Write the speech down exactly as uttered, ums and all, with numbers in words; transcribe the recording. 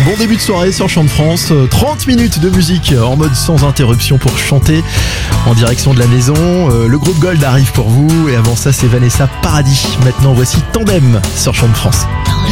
Bon début de soirée sur Chant de France, trente minutes de musique en mode sans interruption pour chanter en direction de la maison. Le groupe Gold arrive pour vous et avant ça c'est Vanessa Paradis. Maintenant voici Tandem sur Chant de France.